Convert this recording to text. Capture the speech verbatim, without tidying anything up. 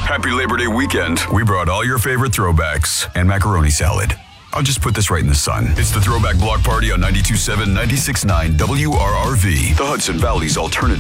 Happy Labor Day weekend. We brought all your favorite throwbacks and macaroni salad. I'll just put this right in the sun. It's the Throwback Block Party on ninety-two point seven, ninety-six point nine W R R V, the Hudson Valley's alternative